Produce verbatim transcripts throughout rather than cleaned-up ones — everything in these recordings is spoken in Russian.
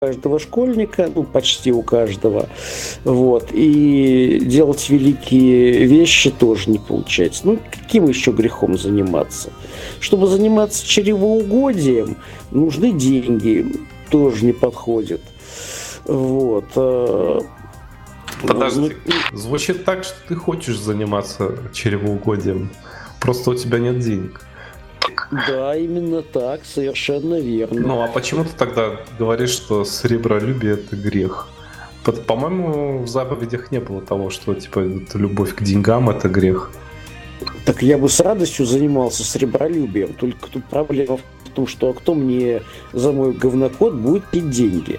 каждого школьника, ну, почти у каждого, вот, и делать великие вещи тоже не получается. Ну, каким еще грехом заниматься? Чтобы заниматься чревоугодием, нужны деньги, тоже не подходит. Вот. Подожди, звучит так, что ты хочешь заниматься чревоугодием, просто у тебя нет денег. Да, именно так, совершенно верно. Ну, а почему ты тогда говоришь, что сребролюбие — это грех? По-моему, в заповедях не было того, что, типа, любовь к деньгам — это грех. Так я бы с радостью занимался сребролюбием, только тут проблема в том, что а кто мне за мой говнокод будет пить деньги?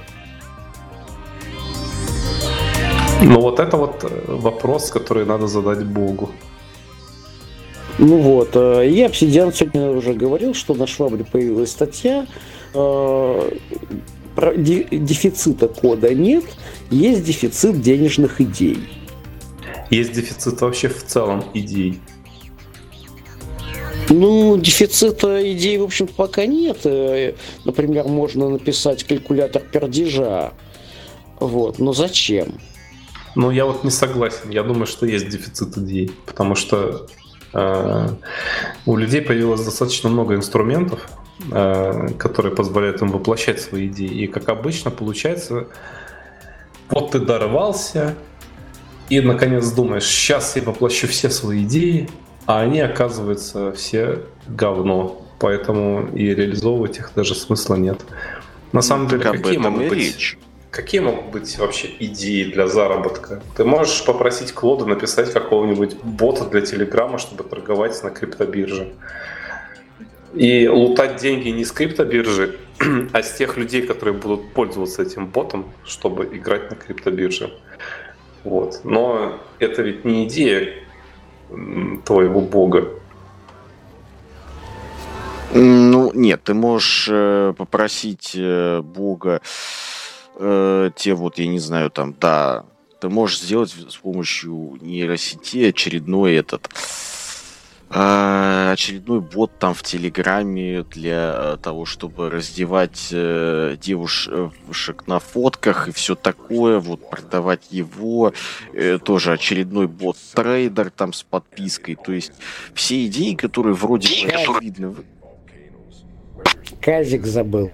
Ну, вот это вот вопрос, который надо задать Богу. Ну вот, и Обсидиан сегодня уже говорил, что на Швабре появилась статья, э, про дефицита кода нет, есть дефицит денежных идей. Есть дефицит вообще в целом идей. Ну, дефицита идей, в общем-то, пока нет. Например, можно написать калькулятор пердежа. Вот, но зачем? Ну, я вот не согласен. Я думаю, что есть дефицит идей, потому что у людей появилось достаточно много инструментов, которые позволяют им воплощать свои идеи. И, как обычно, получается, вот ты дорвался и, наконец, думаешь, сейчас я воплощу все свои идеи, а они, оказываются, все говно. Поэтому и реализовывать их даже смысла нет. На самом деле, какие могут быть... Речь. Какие могут быть вообще идеи для заработка? Ты можешь попросить Клода написать какого-нибудь бота для Телеграма, чтобы торговать на криптобирже. И лутать деньги не с криптобиржи, а с тех людей, которые будут пользоваться этим ботом, чтобы играть на криптобирже. Вот. Но это ведь не идея твоего бога. Ну, нет, ты можешь э, попросить э, бога э, те вот, я не знаю, там, да, ты можешь сделать с помощью нейросети очередной этот э, очередной бот там в Телеграме для того, чтобы раздевать э, девушек на фотках и все такое, вот продавать его, э, тоже очередной бот-трейдер там с подпиской, то есть все идеи, которые вроде бы очевидны. Казик забыл.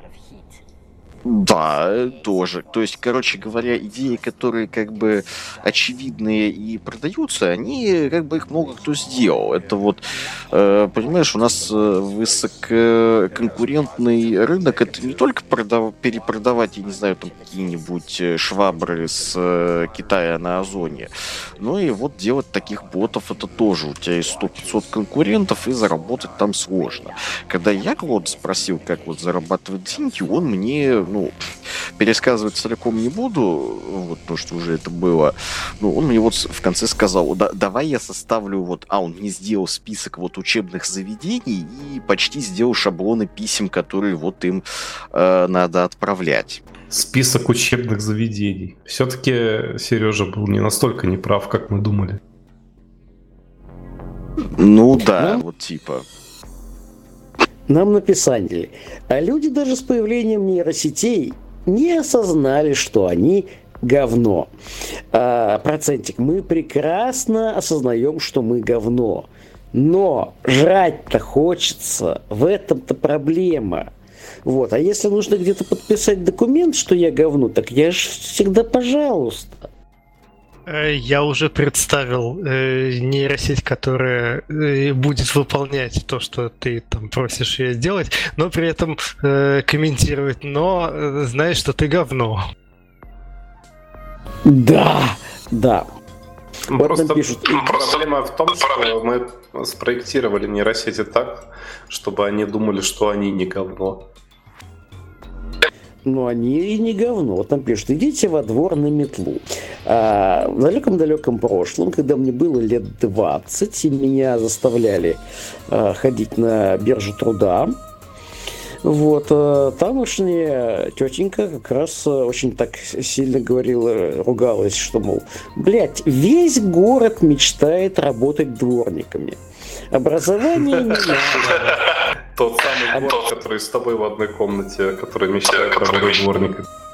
Да, тоже. То есть, короче говоря, идеи, которые как бы очевидные и продаются, они как бы их много кто сделал. Это вот, э, понимаешь, у нас высококонкурентный рынок. Это не только продав- перепродавать, я не знаю, там какие-нибудь швабры с э, Китая на Озоне, но и вот делать таких ботов, это тоже. У тебя есть сто-пятьсот конкурентов, и заработать там сложно. Когда я Клод спросил, как вот зарабатывать деньги, он мне, ну, пересказывать целиком не буду, вот, потому что уже это было. Ну, он мне вот в конце сказал, да, давай я составлю вот, а он мне сделал список вот учебных заведений и почти сделал шаблоны писем, которые вот им э, надо отправлять. Список учебных заведений. Все-таки Сережа был не настолько неправ, как мы думали. Ну да, ну, вот типа. Нам написали, а люди даже с появлением нейросетей не осознали, что они говно. А, процентик, мы прекрасно осознаем, что мы говно. Но жрать-то хочется, в этом-то проблема. Вот. А если нужно где-то подписать документ, что я говно, так я же всегда пожалуйста. Я уже представил э, нейросеть, которая э, будет выполнять то, что ты там просишь ее сделать, но при этом э, комментировать, но э, знаешь, что ты говно. Да, да. Вот просто пишут. Проблема в том, что мы спроектировали нейросети так, чтобы они думали, что они не говно. Но они и не говно. Вот там пишут, идите во двор на метлу. А, в далеком-далеком прошлом, когда мне было лет двадцать, и меня заставляли а, ходить на биржу труда, вот, а, тамошняя тетенька как раз а, очень так сильно говорила, ругалась, что, мол, блядь, весь город мечтает работать дворниками. Образование не надо. Тот самый город, который с тобой в одной комнате, который мечтает работать дворником.